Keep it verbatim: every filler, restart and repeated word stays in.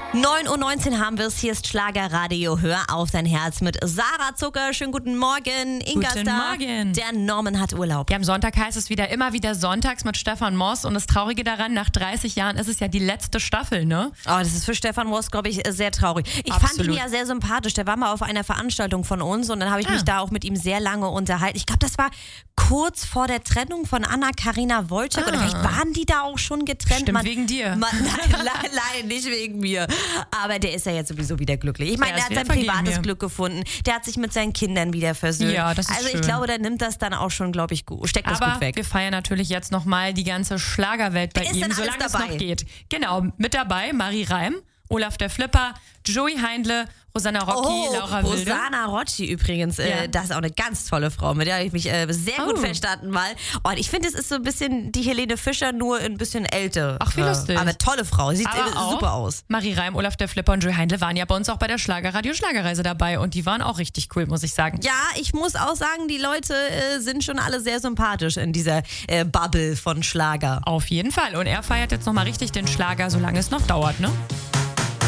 neun Uhr neunzehn haben wir es. Hier ist Schlagerradio. Hör auf dein Herz mit Sarah Zucker. Schönen guten Morgen. Inga Guten ist da. Morgen. Der Norman hat Urlaub. Ja, am Sonntag heißt es wieder immer wieder sonntags mit Stefan Moss. Und das Traurige daran, nach dreißig Jahren ist es ja die letzte Staffel, ne? Oh, das ist für Stefan Moss, glaube ich, sehr traurig. Ich Absolut. fand ihn ja sehr sympathisch. Der war mal auf einer Veranstaltung von uns und dann habe ich Ah. mich da auch mit ihm sehr lange unterhalten. Ich glaube, das war kurz vor der Trennung von Anna-Karina Wojcik. Ah. Oder vielleicht waren die da auch schon getrennt. Stimmt, Man, wegen dir. Man, nein, nein, nein, nicht wegen mir. Aber der ist ja jetzt sowieso wieder glücklich. Ich meine, Der er ist hat wieder sein vergeben, privates ja. Glück gefunden. Der hat sich mit seinen Kindern wieder versöhnt. Ja, das ist Also ich schön. glaube, der nimmt das dann auch schon, glaube ich, gut. Steckt das Aber gut weg. wir feiern natürlich jetzt nochmal die ganze Schlagerwelt bei Wer ist ihm, denn alles solange es dabei? noch geht. Genau, mit dabei Marie Reim, Olaf der Flipper, Joey Heindle, Rosanna Rocki, Oh, Laura Wilde. Rosanna Rocci übrigens, Ja. äh, das ist auch eine ganz tolle Frau, mit der habe ich mich äh, sehr gut Oh. verstanden mal. Und ich finde, es ist so ein bisschen die Helene Fischer, nur ein bisschen älter. Ach, wie lustig. Aber tolle Frau, sieht Aber äh, auch super aus. Marie Reim, Olaf der Flipper und Joey Heindle waren ja bei uns auch bei der Schlagerradio Schlagerreise dabei und die waren auch richtig cool, muss ich sagen. Ja, ich muss auch sagen, die Leute äh, sind schon alle sehr sympathisch in dieser äh, Bubble von Schlager. Auf jeden Fall. Und er feiert jetzt nochmal richtig den Schlager, solange es noch dauert, ne?